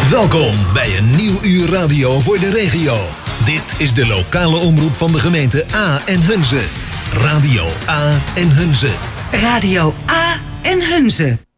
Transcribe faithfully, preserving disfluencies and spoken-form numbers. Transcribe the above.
Welkom bij een nieuw uur radio voor de regio. Dit is de lokale omroep van de gemeente A en Hunze. Radio A en Hunze. Radio A en Hunze.